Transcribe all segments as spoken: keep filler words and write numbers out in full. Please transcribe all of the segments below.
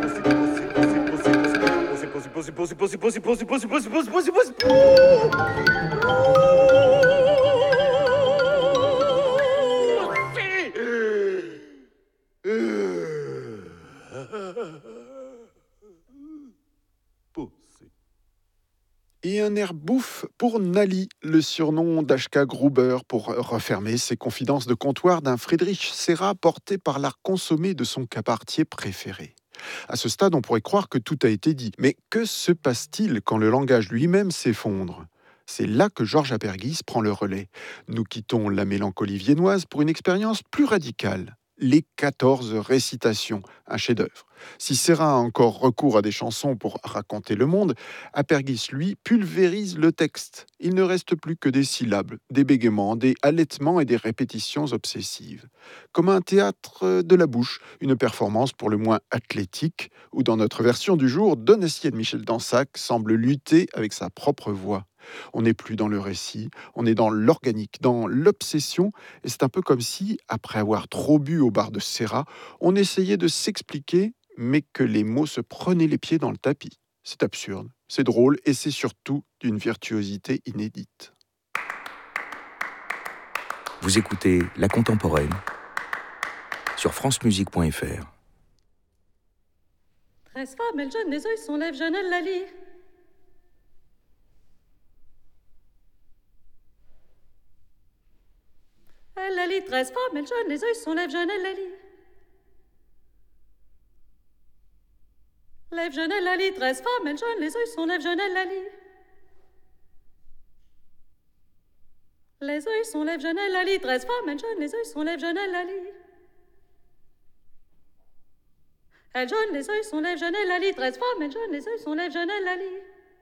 Et un air bouffe pour Nali, le surnom d'H K Gruber, pour refermer ses confidences de comptoir d'un Friedrich Serra porté par l'art consommé de son cabaretier préféré. À ce stade, on pourrait croire que tout a été dit. Mais que se passe-t-il quand le langage lui-même s'effondre ? C'est là que Georges Apergis prend le relais. Nous quittons la mélancolie viennoise pour une expérience plus radicale. Les quatorze récitations, un chef-d'œuvre. Si Serra a encore recours à des chansons pour raconter le monde, Apergis, lui, pulvérise le texte. Il ne reste plus que des syllabes, des bégaiements, des halètements et des répétitions obsessives. Comme un théâtre de la bouche, une performance pour le moins athlétique, où dans notre version du jour, Donatier de Michel Dansac semble lutter avec sa propre voix. On n'est plus dans le récit, on est dans l'organique, dans l'obsession, et c'est un peu comme si, après avoir trop bu au bar de Serra, on essayait de s'expliquer, mais que les mots se prenaient les pieds dans le tapis. C'est absurde, c'est drôle, et c'est surtout d'une virtuosité inédite. Vous écoutez La Contemporaine sur francemusique point f r. Treize femmes, elles jeûnent, les yeux sont lèvres, jeûnent, elles la lit. Elle la lit, treize femmes, elles jeûnent, les yeux sont lèvres, jeûnent, elle la lit. Lèvres, jeûnent, elle la lit, treize femmes, elles jeûnent, les yeux sont lèvres, jeûnent, elle la lit. Les yeux sont lèvres, jeûnent, elle la lit, treize femmes, elles jeûnent, les yeux sont lèvres, jeûnent, elle la lit. Elle jeûne, les yeux sont lèvres, jeûnent, elle la lit, treize femmes, elles jeûnent, les yeux sont lèvres, jeûnent, elle la lit.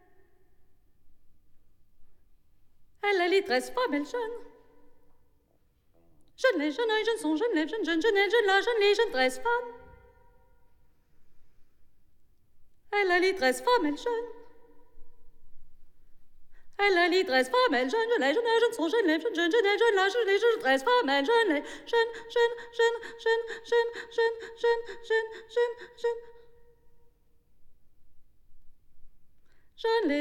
Elle la lit, treize femmes, elles jeûnent. Jeûne les jeunes, les jeunes sont jeunes, les jeunes, jeunes, jeunes, les jeunes, la jeune, les jeunes, treize femmes. Elle la lit, treize femmes, elles jeûnent. Elle la lit, treize femmes, elles jeûnent, les jeunes, les jeunes sont jeunes, les jeunes, jeunes, jeunes, les jeunes, la jeune, les jeunes, treize femmes, elles jeûnent, les jeunes, jeunes, jeunes, jeunes, jeunes, jeunes, jeunes, jeunes, jeunes, jeunes. Jeunes les